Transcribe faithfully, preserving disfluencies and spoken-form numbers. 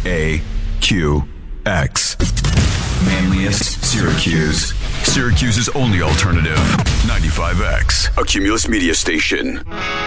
A Q X. Manliest Syracuse. Syracuse's only alternative. ninety-five X, a Cumulus media station.